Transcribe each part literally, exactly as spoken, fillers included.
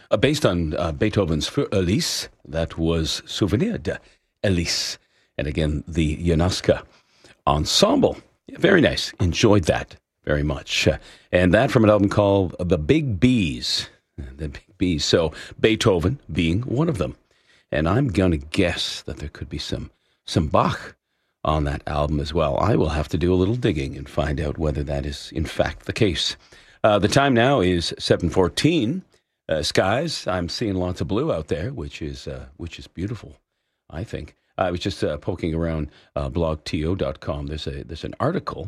uh, based on uh, Beethoven's Für Elise. That was Souvenir de Elise. And again, the Yonaska Ensemble. Yeah, very nice. Enjoyed that very much. Uh, and that from an album called The Big Bees. The Big Bees. So Beethoven being one of them. And I'm going to guess that there could be some some Bach on that album as well. I will have to do a little digging and find out whether that is in fact the case. Uh, the time now is seven fourteen. Uh, skies, I'm seeing lots of blue out there, which is uh, which is beautiful, I think. I was just uh, poking around uh, blog T O dot com. There's a there's an article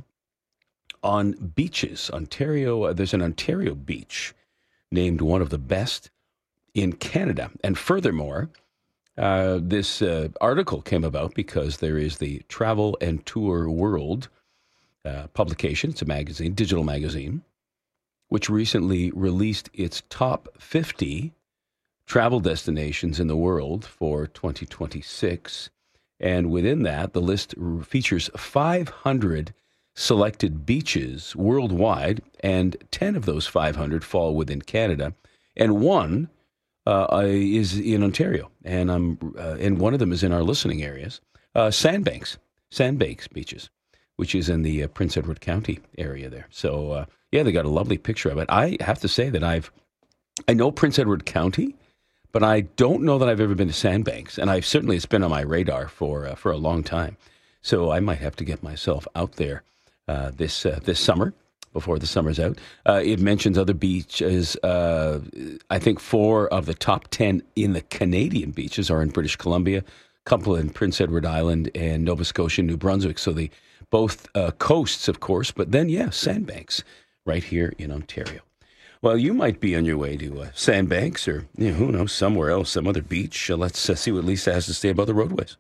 on beaches. Ontario. Uh, there's an Ontario beach named one of the best in Canada. And furthermore, uh, this uh, article came about because there is the Travel and Tour World uh, publication. It's a magazine, digital magazine, which recently released its top fifty travel destinations in the world for twenty twenty-six. And within that, the list features five hundred selected beaches worldwide, and ten of those five hundred fall within Canada, and one uh, is in Ontario, and I'm uh, and one of them is in our listening areas, uh, Sandbanks, Sandbanks beaches, which is in the uh, Prince Edward County area there. So uh, yeah, they got a lovely picture of it. I have to say that I've I know Prince Edward County, but I don't know that I've ever been to Sandbanks, and I've certainly it's been on my radar for uh, for a long time. So I might have to get myself out there uh, this uh, this summer before the summer's out. Uh, it mentions other beaches. Uh, I think four of the top ten in the Canadian beaches are in British Columbia, a couple in Prince Edward Island and Nova Scotia, New Brunswick. So the both uh, coasts, of course, but then yeah, Sandbanks right here in Ontario. Well, you might be on your way to uh, Sandbanks or, you know, who knows, somewhere else, some other beach. Uh, let's uh, see what Lisa has to say about the roadways.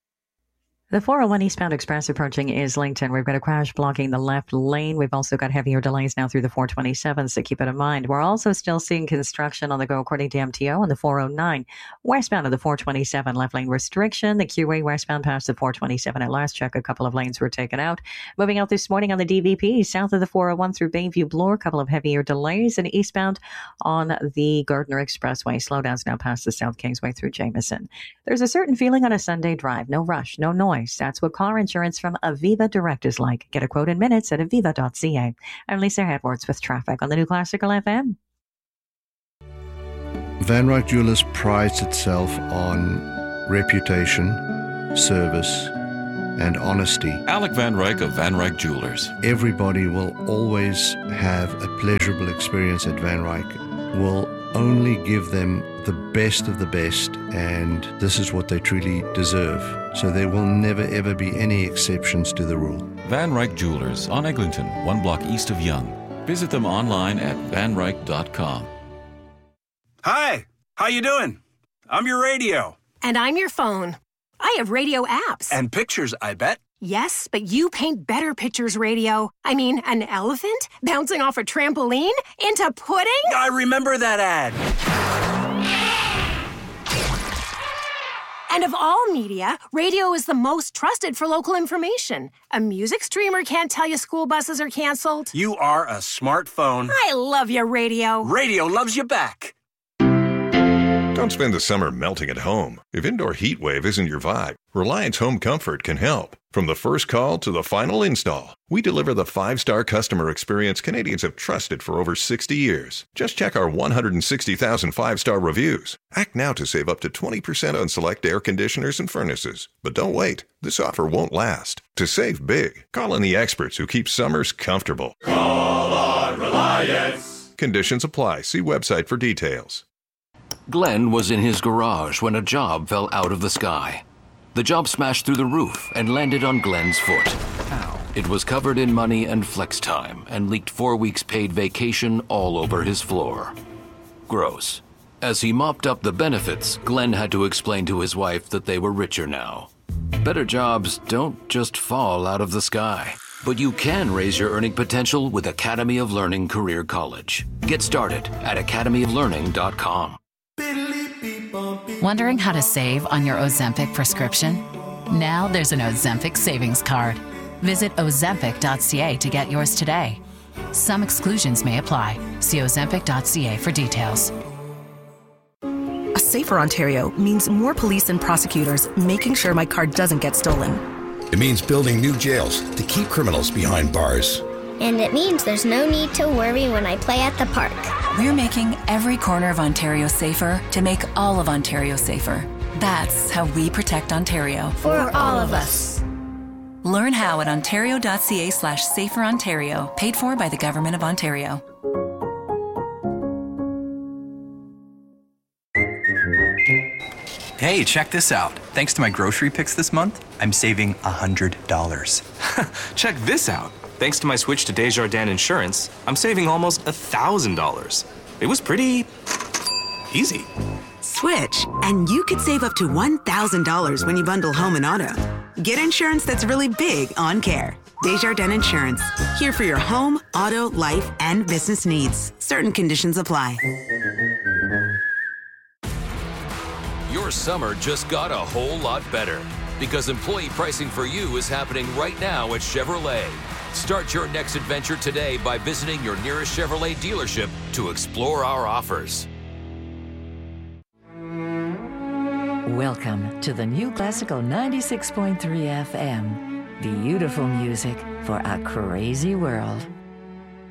The four oh one eastbound express approaching Islington. We've got a crash blocking the left lane. We've also got heavier delays now through the four twenty-seven, so keep it in mind. We're also still seeing construction on the go according to M T O on the four oh nine. Westbound of the four twenty-seven, left lane restriction. The Q-way westbound past the four twenty-seven. At last check, a couple of lanes were taken out. Moving out this morning on the D V P, south of the four oh one through Bayview Bloor, a couple of heavier delays. And eastbound on the Gardner Expressway. Slowdowns now past the South Kingsway through Jameson. There's a certain feeling on a Sunday drive. No rush, no noise. That's what car insurance from Aviva Direct is like. Get a quote in minutes at aviva dot c a. I'm Lisa Edwards with traffic on the New Classical F M. Van Ryck Jewelers prides itself on reputation, service, and honesty. Alec Van Ryck of Van Ryck Jewelers. Everybody will always have a pleasurable experience at Van Ryck. We'll only give them the best of the best, and this is what they truly deserve. So there will never ever be any exceptions to the rule. Van Ryck Jewelers on Eglinton, one block east of Yonge. Visit them online at van ryck dot com. Hi, how you doing? I'm your radio. And I'm your phone. I have radio apps. And pictures, I bet. Yes, but you paint better pictures, radio. I mean, an elephant bouncing off a trampoline into pudding? I remember that ad. And of all media, radio is the most trusted for local information. A music streamer can't tell you school buses are canceled. You are a smartphone. I love you, radio. Radio loves you back. Don't spend the summer melting at home. If indoor heat wave isn't your vibe, Reliance Home Comfort can help. From the first call to the final install, we deliver the five-star customer experience Canadians have trusted for over sixty years. Just check our one hundred sixty thousand five-star reviews. Act now to save up to twenty percent on select air conditioners and furnaces. But don't wait. This offer won't last. To save big, call on the experts who keep summers comfortable. Call on Reliance. Conditions apply. See website for details. Glenn was in his garage when a job fell out of the sky. The job smashed through the roof and landed on Glenn's foot. Ow. It was covered in money and flex time and leaked four weeks paid vacation all over his floor. Gross. As he mopped up the benefits, Glenn had to explain to his wife that they were richer now. Better jobs don't just fall out of the sky. But you can raise your earning potential with Academy of Learning Career College. Get started at academy of learning dot com. Wondering how to save on your Ozempic prescription? Now there's an Ozempic savings card. Visit ozempic dot c a to get yours today. Some exclusions may apply. See ozempic dot c a for details. Safer Ontario means more police and prosecutors making sure my car doesn't get stolen. It means building new jails to keep criminals behind bars. And it means there's no need to worry when I play at the park. We're making every corner of Ontario safer to make all of Ontario safer. That's how we protect Ontario. For all of us. Learn how at ontario.ca slash safer Ontario, paid for by the Government of Ontario. Hey, check this out. Thanks to my grocery picks this month, I'm saving one hundred dollars. Check this out. Thanks to my switch to Desjardins Insurance, I'm saving almost one thousand dollars. It was pretty easy. Switch, and you could save up to one thousand dollars when you bundle home and auto. Get insurance that's really big on care. Desjardins Insurance, here for your home, auto, life, and business needs. Certain conditions apply. Your summer just got a whole lot better because employee pricing for you is happening right now at Chevrolet. Start your next adventure today by visiting your nearest Chevrolet dealership to explore our offers. Welcome to the New Classical ninety-six point three F M. Beautiful music for a crazy world.